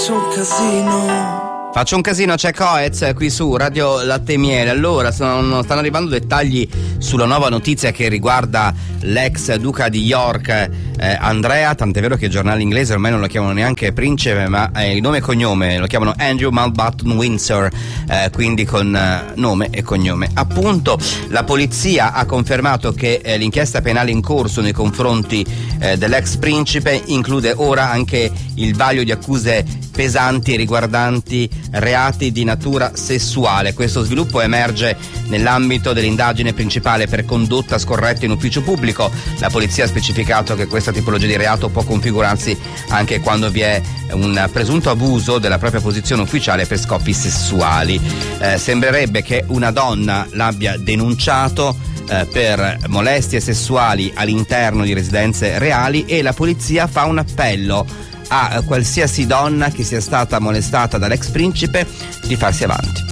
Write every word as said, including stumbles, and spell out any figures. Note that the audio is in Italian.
Un casino. Faccio un casino, c'è Coez qui su Radio Latte e Miele. Allora, sono, stanno arrivando dettagli sulla nuova notizia che riguarda l'ex duca di York, eh, Andrea, tant'è vero che i giornali inglesi ormai non lo chiamano neanche principe, ma eh, il nome e cognome lo chiamano Andrew Mountbatten Windsor, eh, quindi con eh, nome e cognome. Appunto, la polizia ha confermato che eh, l'inchiesta penale in corso nei confronti eh, dell'ex principe include ora anche il vaglio di accuse pesanti riguardanti reati di natura sessuale. Questo sviluppo emerge nell'ambito dell'indagine principale per condotta scorretta in ufficio pubblico. La polizia ha specificato che questa tipologia di reato può configurarsi anche quando vi è un presunto abuso della propria posizione ufficiale per scopi sessuali. Eh, sembrerebbe che una donna l'abbia denunciato eh, per molestie sessuali all'interno di residenze reali e la polizia fa un appello a qualsiasi donna che sia stata molestata dall'ex principe di farsi avanti.